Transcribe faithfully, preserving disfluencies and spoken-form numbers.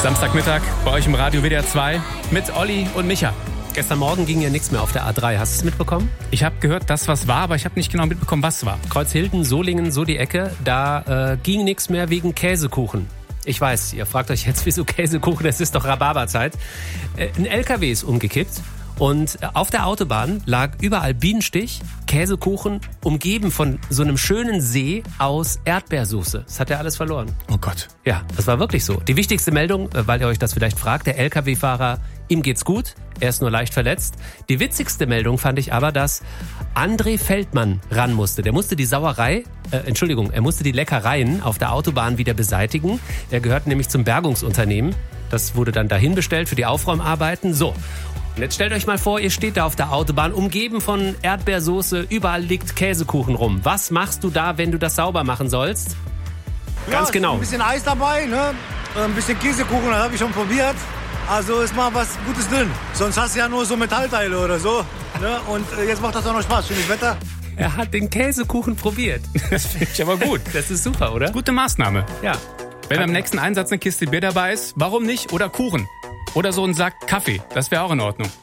Samstagmittag bei euch im Radio W D R zwei mit Olli und Micha. Gestern Morgen ging ja nichts mehr auf der A drei. Hast du es mitbekommen? Ich habe gehört, dass was war, aber ich habe nicht genau mitbekommen, was war. Kreuzhilden, Solingen, so die Ecke, da äh, ging nichts mehr wegen Käsekuchen. Ich weiß, ihr fragt euch jetzt, wieso Käsekuchen, das ist doch Rhabarberzeit. Äh, ein L K W ist umgekippt und auf der Autobahn lag überall Bienenstich, Käsekuchen, umgeben von so einem schönen See aus Erdbeersoße. Das hat er alles verloren. Oh Gott. Ja, das war wirklich so. Die wichtigste Meldung, weil ihr euch das vielleicht fragt, der L K W-Fahrer, ihm geht's gut, er ist nur leicht verletzt. Die witzigste Meldung fand ich aber, dass André Feldmann ran musste. Der musste die Sauerei, äh, Entschuldigung, er musste die Leckereien auf der Autobahn wieder beseitigen. Er gehört nämlich zum Bergungsunternehmen. Das wurde dann dahin bestellt für die Aufräumarbeiten. So. Und jetzt stellt euch mal vor, ihr steht da auf der Autobahn, umgeben von Erdbeersoße, überall liegt Käsekuchen rum. Was machst du da, wenn du das sauber machen sollst? Ja, Ganz genau. Ein bisschen Eis dabei, ne? Ein bisschen Käsekuchen, das habe ich schon probiert. Also ist mal was Gutes drin. Sonst hast du ja nur so Metallteile oder so. Ne? Und jetzt macht das auch noch Spaß. Schönes Wetter. Er hat den Käsekuchen probiert. Das finde ich aber gut. Das ist super, oder? Gute Maßnahme. Ja. Wenn beim nächsten Einsatz eine Kiste Bier dabei ist, warum nicht? Oder Kuchen. Oder so ein Sack Kaffee. Das wäre auch in Ordnung.